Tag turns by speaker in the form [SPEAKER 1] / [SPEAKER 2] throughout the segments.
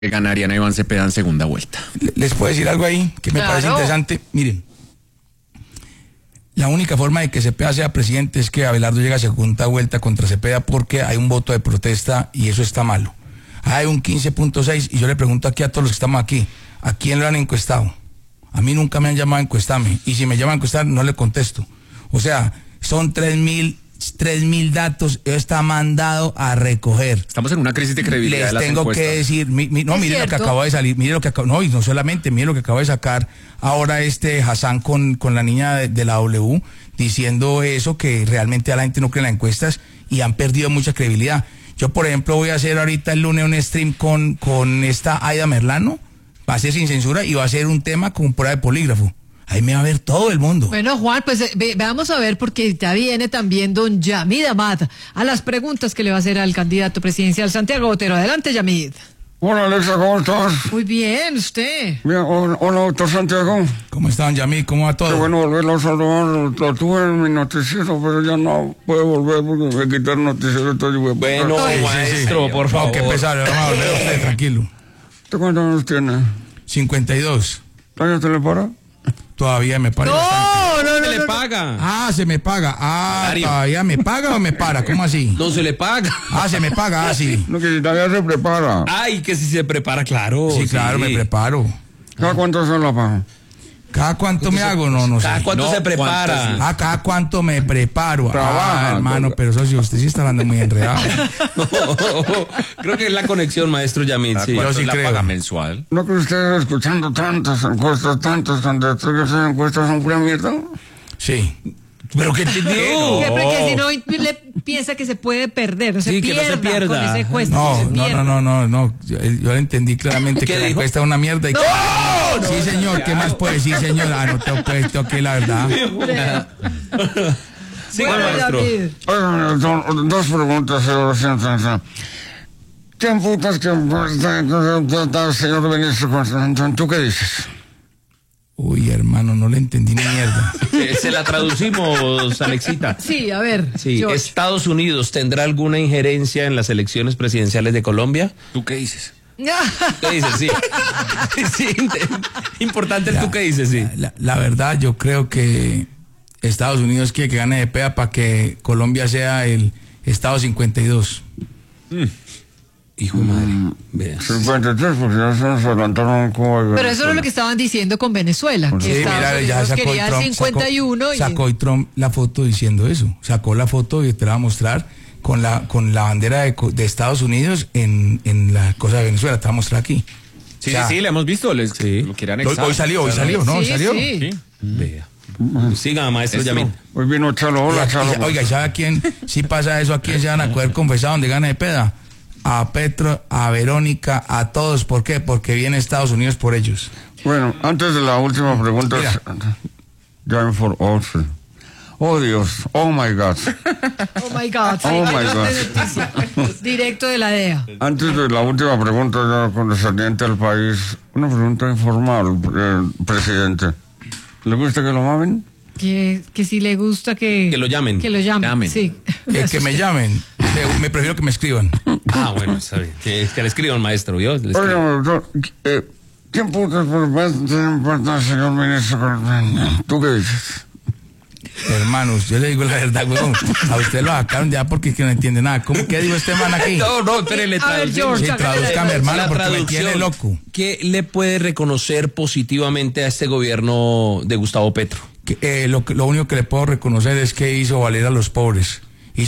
[SPEAKER 1] que ganarían a Iván Cepeda en segunda vuelta.
[SPEAKER 2] Les puedo decir algo ahí que me parece interesante. Miren, la única forma de que Cepeda sea presidente es que Abelardo llegue a segunda vuelta contra Cepeda, porque hay un voto de protesta y eso está malo. Hay un 15.6 y yo le pregunto aquí a todos los que estamos aquí, ¿a quién lo han encuestado? A mí nunca me han llamado a encuestarme, y si me llaman a encuestar no le contesto. O sea, son 3.000 datos, eso está mandado a recoger.
[SPEAKER 1] Estamos en una crisis de credibilidad.
[SPEAKER 2] Les
[SPEAKER 1] de las
[SPEAKER 2] tengo
[SPEAKER 1] encuestas.
[SPEAKER 2] que decir, mire lo que acaba de salir, mire lo que acaba, no, y no solamente, mire lo que acaba de sacar ahora Hassan con la niña de la W, diciendo eso, que realmente a la gente no cree en las encuestas y han perdido mucha credibilidad. Yo, por ejemplo, voy a hacer ahorita el lunes un stream con esta Aida Merlano, va a ser sin censura y va a ser un tema con prueba de polígrafo. Ahí me va a ver todo el mundo.
[SPEAKER 3] Bueno, Juan, pues vamos a ver, porque ya viene también don Yamid Amad a las preguntas que le va a hacer al candidato presidencial Santiago Botero. Adelante, Yamid.
[SPEAKER 4] Hola, Alexa, ¿cómo estás?
[SPEAKER 3] Muy bien, ¿usted?
[SPEAKER 4] Bien, hola, doctor Santiago.
[SPEAKER 2] ¿Cómo están, Yamid? ¿Cómo va todo?
[SPEAKER 4] Qué bueno volverlo a saludar. Lo tuve en mi noticiero, pero ya no puedo volver porque me quitaron el noticiero. Entonces voy a
[SPEAKER 5] Bueno, maestro, por favor.
[SPEAKER 2] No, qué pesado, vamos a volver a usted, tranquilo.
[SPEAKER 4] ¿Usted cuántos años tiene?
[SPEAKER 2] 52.
[SPEAKER 4] ¿Todavía te le para?
[SPEAKER 2] Todavía me paga.
[SPEAKER 5] Se le paga.
[SPEAKER 2] Ah, se me paga. Ah,
[SPEAKER 5] Salario.
[SPEAKER 2] ¿todavía me paga o me para? ¿Cómo así?
[SPEAKER 5] No se le paga.
[SPEAKER 2] Ah, se me paga, ah, sí.
[SPEAKER 4] No, que si todavía se prepara.
[SPEAKER 5] Ay, que si se prepara, claro.
[SPEAKER 2] Sí, claro, me preparo.
[SPEAKER 4] ¿Cada cuánto se la paga?
[SPEAKER 2] ¿Cada cuánto me hago? No sé.
[SPEAKER 5] ¿Cada cuánto se prepara?
[SPEAKER 2] Ah, ¿cada cuánto me preparo?
[SPEAKER 4] Trabaja,
[SPEAKER 2] hermano, pero socio, usted sí está hablando muy enredado.
[SPEAKER 5] Creo que es la conexión, maestro Yamid. Sí.
[SPEAKER 1] ¿Cuánto
[SPEAKER 2] Yo sí
[SPEAKER 1] es la
[SPEAKER 2] creo.
[SPEAKER 1] paga mensual?
[SPEAKER 4] ¿No que usted escuchando tantas encuestas, donde esas encuestas son pura mierda?
[SPEAKER 2] Sí.
[SPEAKER 5] ¿Pero qué entendió?
[SPEAKER 3] Que si no le piensa que se puede perder, no se
[SPEAKER 5] Sí, que no
[SPEAKER 3] pierda,
[SPEAKER 5] se pierda.
[SPEAKER 3] con esa encuesta.
[SPEAKER 2] No. Yo le entendí claramente
[SPEAKER 5] ¿Qué
[SPEAKER 2] que la
[SPEAKER 5] dijo?
[SPEAKER 2] encuesta es una mierda. Y sí, señor, ¿qué más puede decir, señor? Ah, no tengo que la verdad.
[SPEAKER 5] Sí,
[SPEAKER 3] Bueno,
[SPEAKER 5] maestro.
[SPEAKER 3] Yamid.
[SPEAKER 4] Oigan, dos preguntas, señor. ¿Quién putas que señor ministro? ¿Tú qué dices?
[SPEAKER 2] Uy, hermano, no le entendí ni mierda.
[SPEAKER 5] Se la traducimos, Alexita.
[SPEAKER 3] Sí, a ver.
[SPEAKER 5] Sí,
[SPEAKER 3] George.
[SPEAKER 5] ¿Estados Unidos tendrá alguna injerencia en las elecciones presidenciales de Colombia?
[SPEAKER 1] ¿Tú qué dices?
[SPEAKER 5] ¿Qué dices? Sí. Sí, importante el tú qué dices, sí.
[SPEAKER 2] La verdad, yo creo que Estados Unidos quiere que gane de pea para que Colombia sea el Estado 52.
[SPEAKER 5] Hijo de madre. Vea.
[SPEAKER 4] 53, porque ya se nos adelantaron como...
[SPEAKER 3] Pero eso no es lo que estaban diciendo con Venezuela, que
[SPEAKER 2] Sí,
[SPEAKER 3] Estados
[SPEAKER 2] mira, ya
[SPEAKER 3] Unidos
[SPEAKER 2] sacó
[SPEAKER 3] quería
[SPEAKER 2] Trump,
[SPEAKER 3] 51
[SPEAKER 2] sacó y Trump la foto diciendo eso. Sacó la foto y te la va a mostrar con la bandera de Estados Unidos en la cosa de Venezuela. Te va a mostrar aquí.
[SPEAKER 1] Sí,
[SPEAKER 2] O sea,
[SPEAKER 1] sí, le hemos visto.
[SPEAKER 5] Sí.
[SPEAKER 1] Lo quieren
[SPEAKER 2] Hoy salió, ¿no?
[SPEAKER 3] Sí,
[SPEAKER 2] ¿Salió?
[SPEAKER 3] sí.
[SPEAKER 5] Vea. Siga, maestro Yamid.
[SPEAKER 4] Hoy vino Chalo, hola Chalo.
[SPEAKER 2] Oiga, ¿y sabe a quién? Si pasa eso, ¿a quién se van a poder confesar donde gana de peda? A Petro, a Verónica, a todos. ¿Por qué? Porque viene Estados Unidos por ellos.
[SPEAKER 4] Bueno, antes de la última pregunta,
[SPEAKER 2] Mira.
[SPEAKER 4] Time for Austria. Oh Dios, oh my God.
[SPEAKER 3] Oh my God. Sí,
[SPEAKER 4] Oh my God.
[SPEAKER 3] noticia. Directo de la DEA.
[SPEAKER 4] Antes de la última pregunta, ya condescendiente al país, una pregunta informal, presidente. ¿Le gusta que lo mamen?
[SPEAKER 3] Que si le gusta que
[SPEAKER 5] lo llamen.
[SPEAKER 3] Que lo llamen.
[SPEAKER 1] Llamen.
[SPEAKER 3] Sí.
[SPEAKER 2] Que me llamen. Me prefiero que me escriban.
[SPEAKER 5] Ah, bueno, está bien. Que le escriban, maestro, ¿vio? Le escriban.
[SPEAKER 4] Oiga, doctor, ¿quién putas por parte, señor ministro? ¿Tú qué dices?
[SPEAKER 2] Hermanos, yo le digo la verdad, weón. A usted lo sacaron ya porque que no entiende nada. ¿Cómo que dijo este man aquí?
[SPEAKER 5] No, espérele,
[SPEAKER 3] A ver,
[SPEAKER 5] traducción.
[SPEAKER 3] George,
[SPEAKER 2] Sí, tradúzcame, hermano,
[SPEAKER 5] La
[SPEAKER 2] porque me
[SPEAKER 5] traducción.
[SPEAKER 2] tiene loco.
[SPEAKER 5] ¿Qué le puede reconocer positivamente a este gobierno de Gustavo Petro?
[SPEAKER 2] Lo único que le puedo reconocer es que hizo valer a los pobres.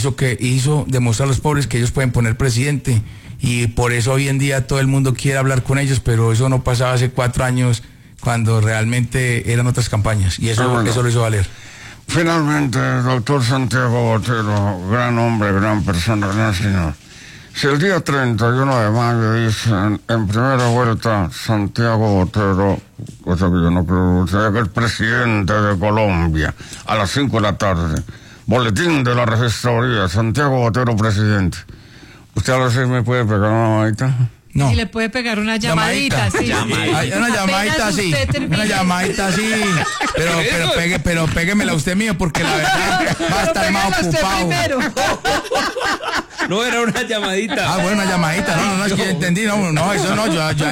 [SPEAKER 2] Hizo demostrar a los pobres que ellos pueden poner presidente. Y por eso hoy en día todo el mundo quiere hablar con ellos, pero eso no pasaba hace 4 años cuando realmente eran otras campañas. Y eso lo hizo valer.
[SPEAKER 4] Finalmente, doctor Santiago Botero, gran hombre, gran persona, gran señor. Si el día 31 de mayo dicen en primera vuelta Santiago Botero, cosa que yo no creo, sea que es presidente de Colombia, a las 5 de la tarde, boletín de la registraduría, Santiago Botero presidente. ¿Usted a las 6 me puede pegar una mamadita?
[SPEAKER 2] No.
[SPEAKER 3] Y le puede pegar una llamadita, sí.
[SPEAKER 2] Ay, una llamadita
[SPEAKER 3] Apenas
[SPEAKER 2] así.
[SPEAKER 3] usted termine.
[SPEAKER 2] Una llamadita así. Pero péguemela usted mío, porque la verdad va a estar más
[SPEAKER 3] Pégala usted
[SPEAKER 2] ocupado.
[SPEAKER 3] primero.
[SPEAKER 5] No, era una llamadita.
[SPEAKER 2] Ah, bueno, una llamadita. No, es que yo entendí. No, eso no, yo